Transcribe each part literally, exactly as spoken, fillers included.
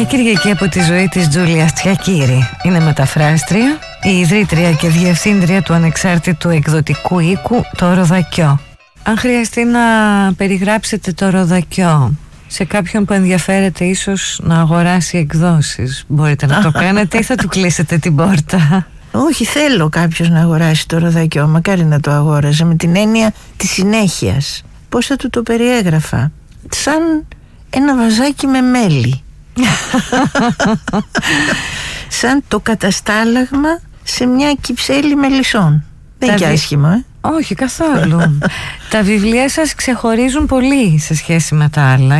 Μια Κυριακή από τη ζωή της Τζούλια Τσιακύρη. Είναι μεταφράστρια, η ιδρύτρια και διευθύντρια του ανεξάρτητου εκδοτικού οίκου Το Ροδακιό. Αν χρειαστεί να περιγράψετε το Ροδακιό σε κάποιον που ενδιαφέρεται ίσως να αγοράσει εκδόσεις, μπορείτε να το κάνετε ή θα του κλείσετε την πόρτα? Όχι, θέλω κάποιος να αγοράσει το Ροδακιό, μακάρι να το αγόραζε, με την έννοια της συνέχειας. Πώς θα του το περιέγραφα? Σαν ένα βαζάκι με μέλι. Σαν το καταστάλαγμα σε μια κυψέλη μελισσών. Δεν είναι και άσχημο, ε? Όχι, καθόλου. Τα βιβλία σας ξεχωρίζουν πολύ σε σχέση με τα άλλα,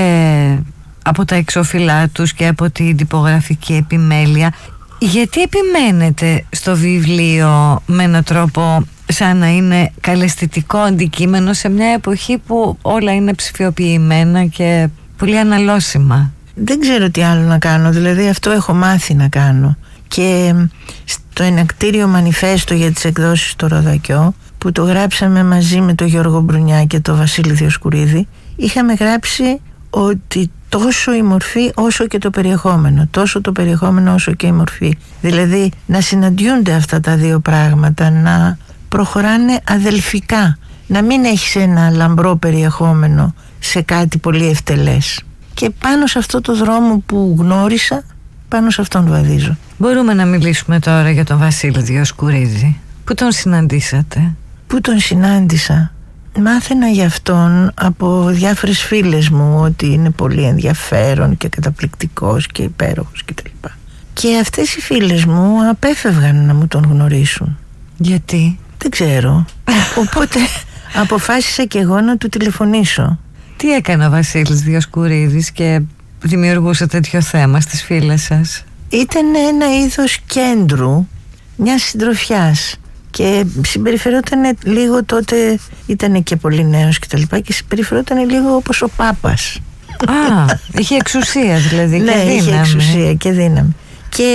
και από τα εξώφυλλά τους και από την τυπογραφική επιμέλεια. Γιατί επιμένετε στο βιβλίο με έναν τρόπο σαν να είναι καλλαισθητικό αντικείμενο σε μια εποχή που όλα είναι ψηφιοποιημένα και πολύ αναλώσιμα? Δεν ξέρω τι άλλο να κάνω, δηλαδή αυτό έχω μάθει να κάνω. Και στο ενακτήριο μανιφέστο για τις εκδόσεις στο Ροδακιό, που το γράψαμε μαζί με τον Γιώργο Μπρουνιά και τον Βασίλη Διοσκουρίδη, είχαμε γράψει ότι τόσο η μορφή όσο και το περιεχόμενο, τόσο το περιεχόμενο όσο και η μορφή, δηλαδή να συναντιούνται αυτά τα δύο πράγματα, να προχωράνε αδελφικά, να μην έχεις ένα λαμπρό περιεχόμενο σε κάτι πολύ ευτελές. Και πάνω σε αυτό το δρόμο που γνώρισα, πάνω σε αυτόν βαδίζω. Μπορούμε να μιλήσουμε τώρα για τον Βασίλη Διοσκουρίδη. Πού τον συναντήσατε? Πού τον συνάντησα? Μάθαινα για αυτόν από διάφορες φίλες μου ότι είναι πολύ ενδιαφέρον και καταπληκτικός και υπέροχος κτλ. Και αυτές οι φίλες μου απέφευγαν να μου τον γνωρίσουν. Γιατί? Δεν ξέρω. Οπότε αποφάσισα και εγώ να του τηλεφωνήσω. Τι έκανε ο Βασίλης Διοσκουρίδης και δημιουργούσε τέτοιο θέμα στις φίλες σας? Ήταν ένα είδος κέντρου, μιας συντροφιάς, και συμπεριφερόταν λίγο, τότε ήταν και πολύ νέος και τα λοιπά, και συμπεριφερόταν λίγο όπως ο Πάπας. Α, είχε εξουσία δηλαδή, και ναι, δύναμη. είχε εξουσία και δύναμη. Και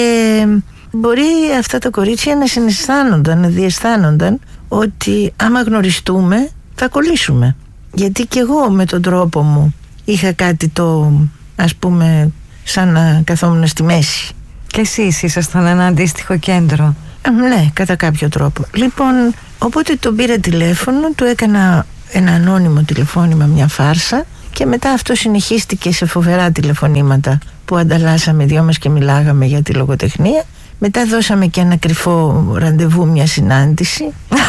μπορεί αυτά τα κορίτσια να συναισθάνονταν, να διαισθάνονταν ότι άμα γνωριστούμε θα κολλήσουμε. Γιατί και εγώ με τον τρόπο μου είχα κάτι το, ας πούμε, σαν να καθόμουν στη μέση. Και εσείς ήσασταν ένα αντίστοιχο κέντρο? Ναι, κατά κάποιο τρόπο. Λοιπόν, οπότε τον πήρα τηλέφωνο, του έκανα ένα ανώνυμο τηλεφώνημα, μια φάρσα, και μετά αυτό συνεχίστηκε σε φοβερά τηλεφωνήματα που ανταλλάσσαμε δυο μας και μιλάγαμε για τη λογοτεχνία. Μετά δώσαμε και ένα κρυφό ραντεβού, μια συνάντηση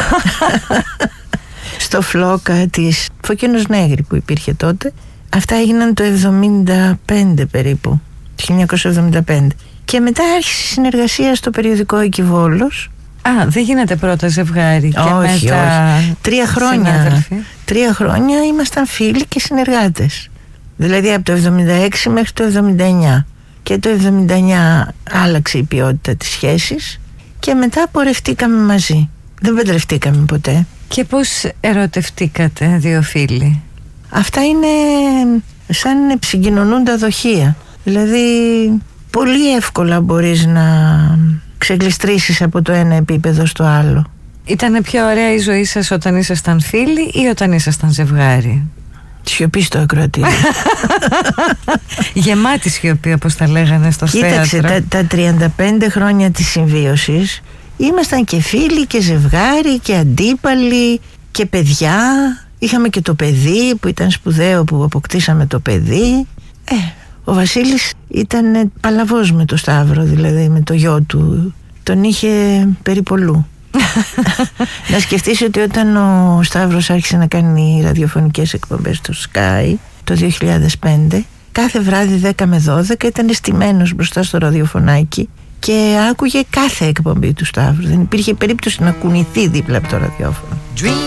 στο Φλόκα της Φωκίνος Νέγρη που υπήρχε τότε. Αυτά έγιναν το εβδομήντα πέντε περίπου, το χίλια εννιακόσια εβδομήντα πέντε. Και μετά άρχισε η συνεργασία στο περιοδικό Εκιβόλος. Α, δεν γίνεται πρώτα ζευγάρι και όχι, μετά όχι. Τρία χρόνια, συνάδελφοι. τρία χρόνια ήμασταν φίλοι και συνεργάτες. Δηλαδή από το εβδομήντα έξι μέχρι το εβδομήντα εννιά. Και το εβδομήντα εννιά άλλαξε η ποιότητα της σχέσης και μετά πορευτήκαμε μαζί. Δεν παντρευτήκαμε ποτέ. Και πώς ερωτευτήκατε δύο φίλοι? Αυτά είναι σαν συγκοινωνούντα δοχεία. Δηλαδή πολύ εύκολα μπορείς να ξεγλιστρήσεις από το ένα επίπεδο στο άλλο. Ήτανε πιο ωραία η ζωή σας όταν ήσασταν φίλοι ή όταν ήσασταν ζευγάρι? Σιωπή στο ακροατήριο. Γεμάτη σιωπή, όπως τα λέγανε στο Κοίταξε, θέατρο. τα, τα τριάντα πέντε χρόνια της συμβίωσης ήμασταν και φίλοι και ζευγάρι και αντίπαλοι και παιδιά. Είχαμε και το παιδί που ήταν σπουδαίο που αποκτήσαμε το παιδί. Ε, ο Βασίλης ήταν παλαβός με το Σταύρο, δηλαδή με το γιο του. Τον είχε περιπολού. Να σκεφτείς ότι όταν ο Σταύρος άρχισε να κάνει ραδιοφωνικές εκπομπές στο Sky το δύο χιλιάδες πέντε, κάθε βράδυ δέκα με δώδεκα ήταν στημένος μπροστά στο ραδιοφωνάκι και άκουγε κάθε εκπομπή του Σταύρου. Δεν υπήρχε περίπτωση να κουνηθεί δίπλα από το ραδιόφωνο.